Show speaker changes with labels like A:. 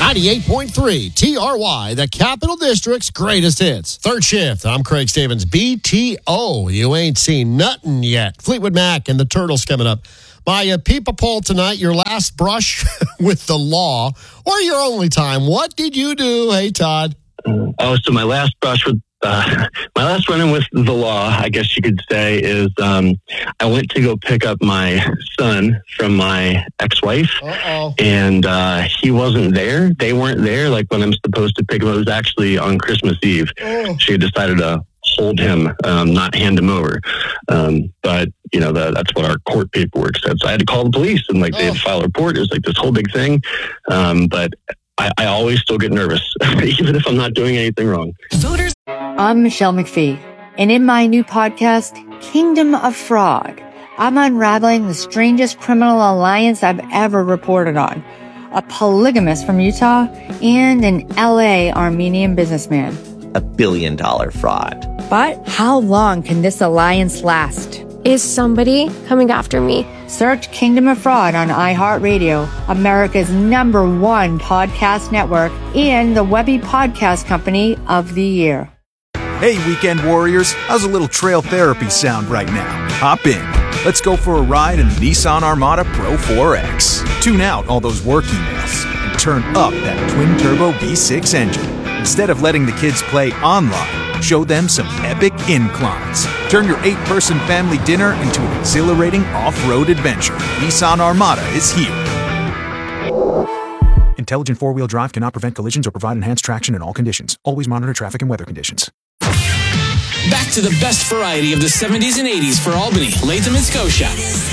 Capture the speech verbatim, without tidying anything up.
A: ninety-eight point three T R Y, the Capital District's greatest hits. Third shift, I'm Craig Stevens. B T O, you ain't seen nothing yet. Fleetwood Mac and the Turtles coming up. My uh, People poll tonight, your last brush with the law or your only time. What did you do? Hey, Todd.
B: Oh, so my last brush with uh, my last run-in with the law, I guess you could say, is um, I went to go pick up my son from my ex-wife,
A: Uh-oh.
B: and uh, he wasn't there. They weren't there. Like when I'm supposed to pick him up, it was actually on Christmas Eve.
A: Oh.
B: She had decided to hold him, um, not hand him over. Um, but you know, the, that's what our court paperwork said. So I had to call the police, and like they had to file a report. It was like this whole big thing. Um, but I, I always still get nervous, even if I'm not doing anything wrong.
C: Voters. I'm Michelle McPhee, and in my new podcast, Kingdom of Fraud, I'm unraveling the strangest criminal alliance I've ever reported on. A polygamist from Utah and an L A Armenian businessman.
D: A billion dollar fraud.
C: But how long can this alliance last?
E: Is somebody coming after me?
C: Search Kingdom of Fraud on iHeartRadio, America's number one podcast network, and the Webby Podcast Company of the Year.
F: Hey, weekend warriors, how's a little trail therapy sound right now? Hop in. Let's go for a ride in the Nissan Armada Pro four X. Tune out all those work emails and turn up that twin-turbo V six engine. Instead of letting the kids play online, show them some epic inclines. Turn your eight-person family dinner into an exhilarating off-road adventure. Nissan Armada is here. Intelligent four-wheel drive cannot prevent collisions or provide enhanced traction in all conditions. Always monitor traffic and weather conditions.
G: Back to the best variety of the seventies and eighties for Albany, Latham, and Scotia.